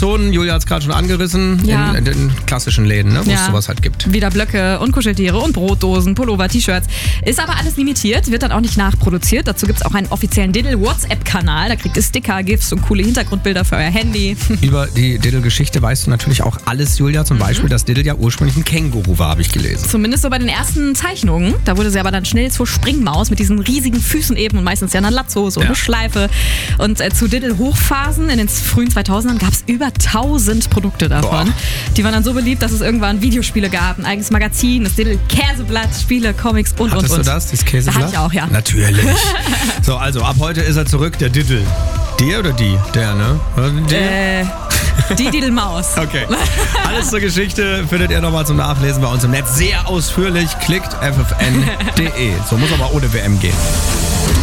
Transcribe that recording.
Amazon, Julia hat es gerade schon angerissen, Ja. in den klassischen Läden, ne, wo es sowas halt gibt. Wieder Blöcke und Kuscheltiere und Brotdosen, Pullover, T-Shirts. Ist aber alles limitiert, wird dann auch nicht nachproduziert. Dazu gibt es auch einen offiziellen Diddle-WhatsApp-Kanal. Da kriegt ihr Sticker, GIFs und coole Hintergrundbilder für euer Handy. Über die Diddle-Geschichte weißt du natürlich auch alles, Julia. Zum Beispiel, dass Diddle ja ursprünglich ein Känguru war, habe ich gelesen. Zumindest so bei den ersten Zeichnungen. Da wurde sie aber dann schnell zur Springmaus mit diesen riesigen Füßen eben und meistens ja eine Latzhose und eine Schleife. Und zu Diddle-Hochphasen in den frühen 2000ern gab es über 1000 Produkte davon. Die waren dann so beliebt, dass es irgendwann Videospiele gab, ein eigenes Magazin, das Diddle-Käseblatt, Spiele, Comics und. Hattest du das, dieses Käseblatt? Hatte ich auch, ja. Natürlich. So, also ab heute ist er zurück, der Diddle. Der oder die? Der, ne? Die Diddle-Maus. Okay. Alles zur Geschichte findet ihr nochmal zum Nachlesen bei uns im Netz. Sehr ausführlich. Klickt ffn.de. So muss aber ohne WM gehen.